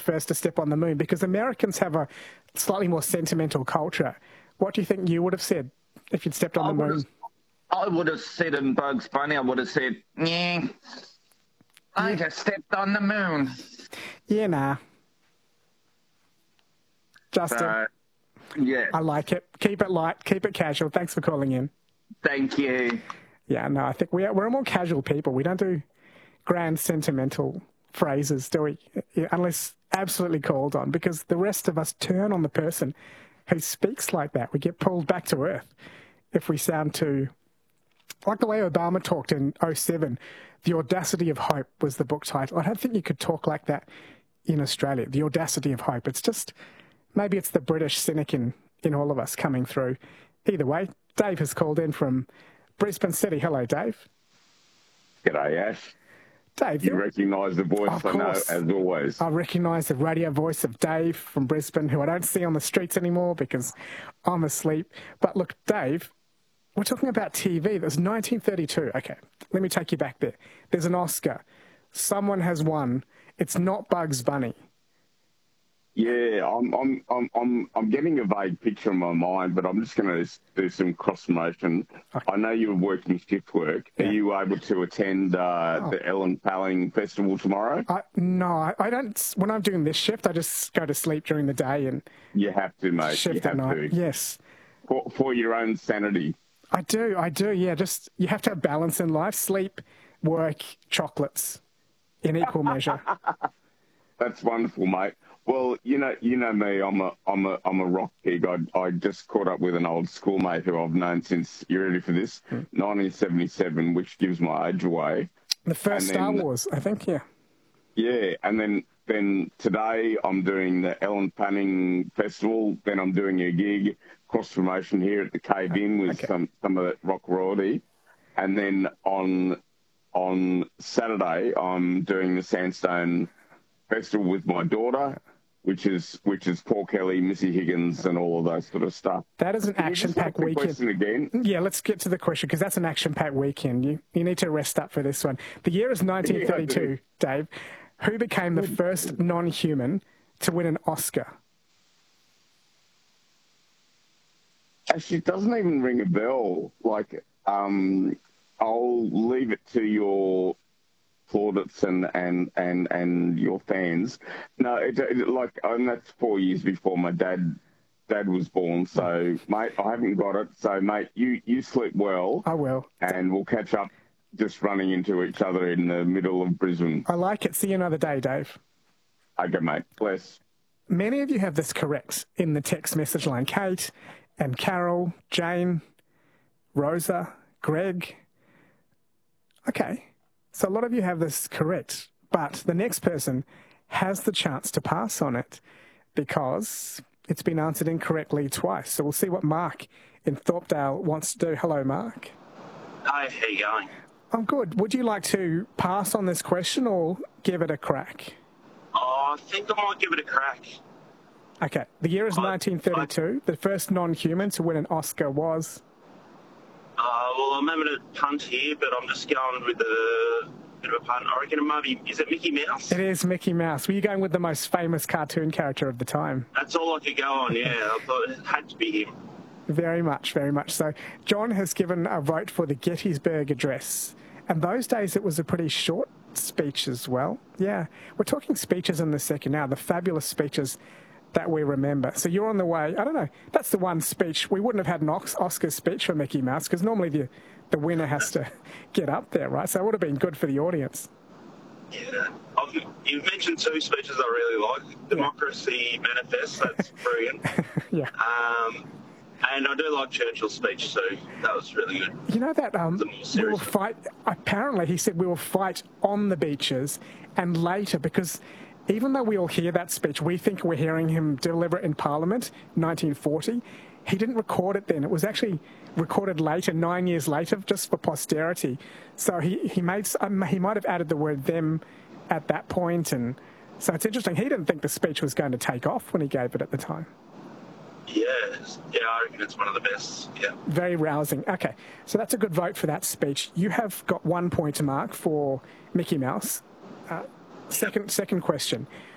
first to step on the moon? Because Americans have a slightly more sentimental culture. What do you think you would have said if you'd stepped on the moon? I would have said in Bugs Bunny, I would have said, yeah, I just stepped on the moon. Yeah, nah. Justin. Yeah. I like it. Keep it light. Keep it casual. Thanks for calling in. Thank you. Yeah, no, I think we're a more casual people. We don't do grand sentimental phrases, do we? Yeah, unless absolutely called on, because the rest of us turn on the person who speaks like that. We get pulled back to earth if we sound too... Like the way Obama talked in 2007, The Audacity of Hope was the book title. I don't think you could talk like that in Australia, The Audacity of Hope. It's just, maybe it's the British cynic in all of us coming through. Either way, Dave has called in from Brisbane City. Hello, Dave. G'day, Ash. Dave, you recognise the voice, I know, as always. I recognise the radio voice of Dave from Brisbane, who I don't see on the streets anymore because I'm asleep. But look, Dave, we're talking about TV. That was 1932. Okay, let me take you back there. There's an Oscar. Someone has won. It's not Bugs Bunny. Yeah, I'm getting a vague picture in my mind, but I'm just going to do some cross promotion. Okay. I know you're working shift work. Yeah. Are you able to attend the Ellen Palling Festival tomorrow? No, I don't. When I'm doing this shift, I just go to sleep during the day and you have to, mate. Shift at night. Yes, for your own sanity. I do. Yeah, just you have to have balance in life: sleep, work, chocolates, in equal measure. That's wonderful, mate. Well, you know me. I'm a rock pig. I just caught up with an old schoolmate who I've known since, you ready for this? 1977, which gives my age away. The first Star Wars, I think. Yeah. Yeah, and then today I'm doing the Ellen Panning Festival. Then I'm doing a gig, cross promotion here at the Cave Inn with some of that rock royalty, and then on Saturday I'm doing the Sandstone Festival with my daughter, which is Paul Kelly, Missy Higgins, and all of those sort of stuff. That is an action-packed weekend. Again? Yeah, let's get to the question, because that's an action-packed weekend. You need to rest up for this one. The year is 1932, Dave. Who became the first non-human to win an Oscar? Actually, it doesn't even ring a bell. Like, I'll leave it to your plaudits and your fans. No, and that's 4 years before my dad was born. So, mate, I haven't got it. So, mate, you sleep well. I will. And we'll catch up just running into each other in the middle of Brisbane. I like it. See you another day, Dave. Okay, mate. Bless. Many of you have this correct in the text message line. Kate and Carol, Jane, Rosa, Greg. Okay. So a lot of you have this correct, but the next person has the chance to pass on it because it's been answered incorrectly twice. So we'll see what Mark in Thorpedale wants to do. Hello, Mark. Hi, how you going? I'm good. Would you like to pass on this question or give it a crack? Oh, I think I might give it a crack. Okay. The year is 1932. The first non-human to win an Oscar was... Well, I'm having a punt here, but I'm just going with a bit of a punt. I reckon it might be... Is it Mickey Mouse? It is Mickey Mouse. Were you going with the most famous cartoon character of the time? That's all I could go on, yeah. I thought it had to be him. Very much, very much. So John has given a vote for the Gettysburg Address. And those days it was a pretty short speech as well. Yeah. We're talking speeches in the second now, the fabulous speeches that we remember. So you're on the way. I don't know. That's the one speech. We wouldn't have had an Oscar speech for Mickey Mouse because normally the winner has to get up there, right? So it would have been good for the audience. Yeah. You've mentioned two speeches I really like. Democracy Manifest, that's brilliant. Yeah. And I do like Churchill's speech too. That was really good. You know that we will fight, apparently he said we will fight on the beaches and later, because even though we all hear that speech, we think we're hearing him deliver it in Parliament, 1940. He didn't record it then. It was actually recorded later, 9 years later, just for posterity. So he might have added the word them at that point. And so it's interesting. He didn't think the speech was going to take off when he gave it at the time. Yeah, I reckon it's one of the best, yeah. Very rousing. Okay, so that's a good vote for that speech. You have got 1 point to mark for Mickey Mouse. Second question.